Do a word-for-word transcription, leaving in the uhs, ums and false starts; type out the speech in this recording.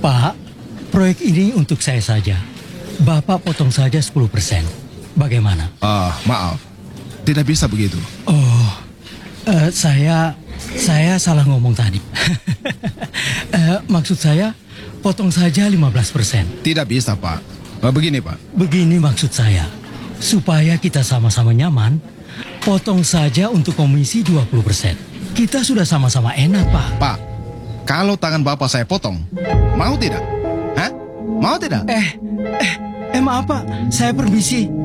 Pak, proyek ini untuk saya saja. Bapak potong saja sepuluh persen. Bagaimana? Ah, maaf. Tidak bisa begitu. Oh, eh, saya saya salah ngomong tadi. Eh, maksud saya, potong saja lima belas persen. Tidak bisa, Pak. Ah, begini, Pak. Begini maksud saya, supaya kita sama-sama nyaman, potong saja untuk komisi dua puluh persen. Kita sudah sama-sama enak, Pak. Pak, kalau tangan Bapak saya potong, mau tidak? Hah? Mau tidak? Eh, eh, eh maaf Pak, saya permisi.